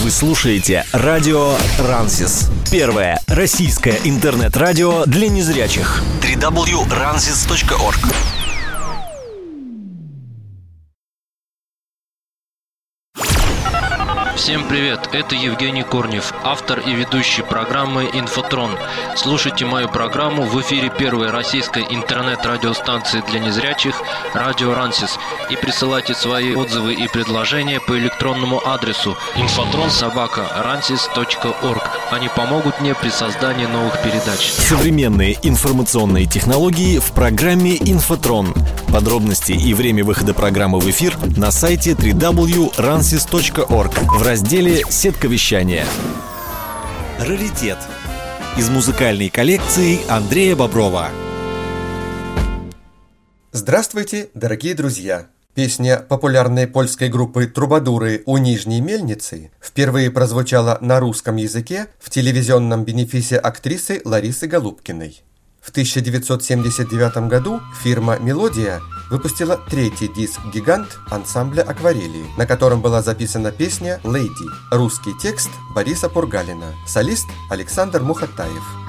Вы слушаете радио Рансис. Первое российское интернет-радио для незрячих. www.ransis.org. Всем привет, это Евгений Корнев, автор и ведущий программы «Инфотрон». Слушайте мою программу в эфире первой российской интернет-радиостанции для незрячих «Радио Рансис» и присылайте свои отзывы и предложения по электронному адресу infotron@ransis.org. Они помогут мне при создании новых передач. Современные информационные технологии в программе «Инфотрон». Подробности и время выхода программы в эфир на сайте www.ransis.org в разделе «Сетка вещания». Раритет. Из музыкальной коллекции Андрея Боброва. Здравствуйте, дорогие друзья! Песня популярной польской группы «Трубадуры» «У Нижней мельницы» впервые прозвучала на русском языке в телевизионном бенефисе актрисы Ларисы Голубкиной. В 1979 году фирма «Мелодия» выпустила третий диск «Гигант» ансамбля «Акварели», на котором была записана песня «Леди». Русский текст Бориса Пургалина, солист Александр Мухатаев.